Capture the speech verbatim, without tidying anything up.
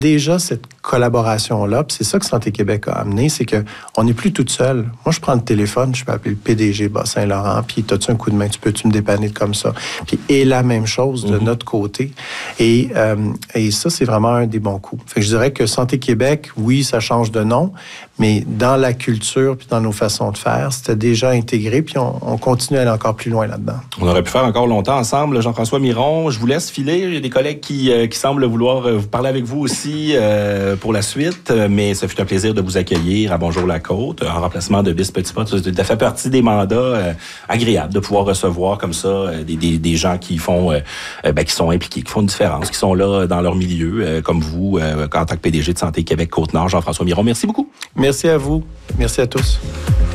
Déjà, cette collaboration-là, puis c'est ça que Santé Québec a amené, c'est qu'on n'est plus toute seule. Moi, je prends le téléphone, je peux appeler le P D G Bas-Saint-Laurent, puis t'as-tu un coup de main, tu peux-tu me dépanner comme ça? Puis, et la même chose de mm-hmm. notre côté. Et, euh, et ça, c'est vraiment un des bons coups. Fait que je dirais que Santé Québec, oui, ça change de nom, mais dans la culture puis dans nos façons de faire, c'était déjà intégré, puis on, on continue à aller encore plus loin là-dedans. On aurait pu faire encore longtemps ensemble. Jean-François Miron, je vous laisse filer. Il y a des collègues qui, euh, qui semblent vouloir euh, vous parler avec vous aussi euh, pour la suite, mais ça fut un plaisir de vous accueillir à Bonjour la Côte, en remplacement de Bis Petitpas. Ça fait partie des mandats euh, agréables de pouvoir recevoir comme ça euh, des, des, des gens qui font, euh, ben, qui sont impliqués, qui font une différence, qui sont là dans leur milieu, euh, comme vous, euh, en tant que P D G de Santé Québec Côte-Nord. Jean-François Miron, merci beaucoup. Merci à vous. Merci à tous.